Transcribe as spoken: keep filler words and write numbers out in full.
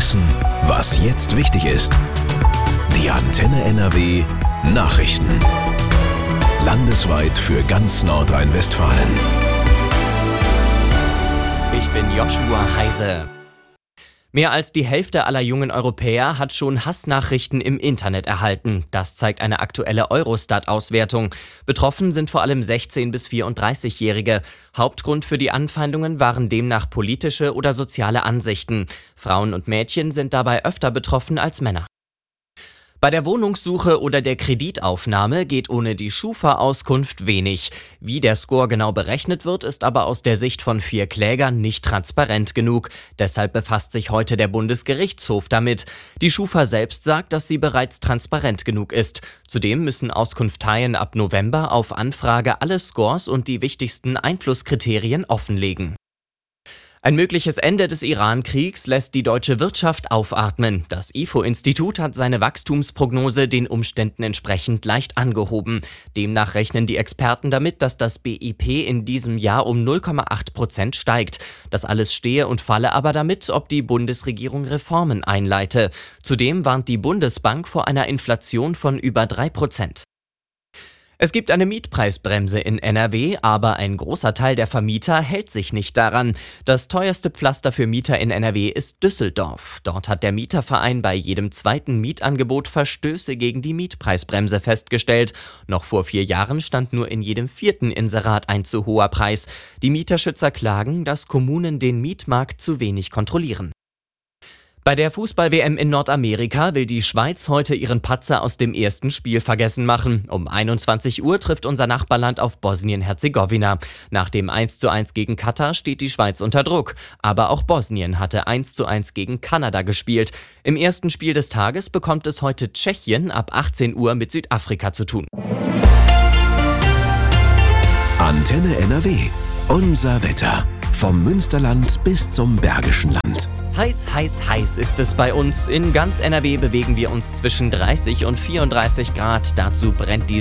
wissen, was jetzt wichtig ist. Die Antenne N R W Nachrichten. Landesweit für ganz Nordrhein-Westfalen. Ich bin Joshua Heise. Mehr als die Hälfte aller jungen Europäer hat schon Hassnachrichten im Internet erhalten. Das zeigt eine aktuelle Eurostat-Auswertung. Betroffen sind vor allem sechzehn- bis vierunddreißigjährige. Hauptgrund für die Anfeindungen waren demnach politische oder soziale Ansichten. Frauen und Mädchen sind dabei öfter betroffen als Männer. Bei der Wohnungssuche oder der Kreditaufnahme geht ohne die Schufa-Auskunft wenig. Wie der Score genau berechnet wird, ist aber aus der Sicht von vier Klägern nicht transparent genug. Deshalb befasst sich heute der Bundesgerichtshof damit. Die Schufa selbst sagt, dass sie bereits transparent genug ist. Zudem müssen Auskunfteien ab November auf Anfrage alle Scores und die wichtigsten Einflusskriterien offenlegen. Ein mögliches Ende des Iran-Kriegs lässt die deutsche Wirtschaft aufatmen. Das I F O-Institut hat seine Wachstumsprognose den Umständen entsprechend leicht angehoben. Demnach rechnen die Experten damit, dass das B I P in diesem Jahr um null Komma acht Prozent steigt. Das alles stehe und falle aber damit, ob die Bundesregierung Reformen einleite. Zudem warnt die Bundesbank vor einer Inflation von über drei Prozent. Es gibt eine Mietpreisbremse in N R W, aber ein großer Teil der Vermieter hält sich nicht daran. Das teuerste Pflaster für Mieter in N R W ist Düsseldorf. Dort hat der Mieterverein bei jedem zweiten Mietangebot Verstöße gegen die Mietpreisbremse festgestellt. Noch vor vier Jahren stand nur in jedem vierten Inserat ein zu hoher Preis. Die Mieterschützer klagen, dass Kommunen den Mietmarkt zu wenig kontrollieren. Bei der Fußball-W M in Nordamerika will die Schweiz heute ihren Patzer aus dem ersten Spiel vergessen machen. Um einundzwanzig Uhr trifft unser Nachbarland auf Bosnien-Herzegowina. Nach dem eins zu eins gegen Katar steht die Schweiz unter Druck. Aber auch Bosnien hatte eins zu eins gegen Kanada gespielt. Im ersten Spiel des Tages bekommt es heute Tschechien ab achtzehn Uhr mit Südafrika zu tun. Antenne N R W. Unser Wetter. Vom Münsterland bis zum Bergischen Land. Heiß, heiß, heiß ist es bei uns. In ganz N R W bewegen wir uns zwischen dreißig und vierunddreißig Grad. Dazu brennt die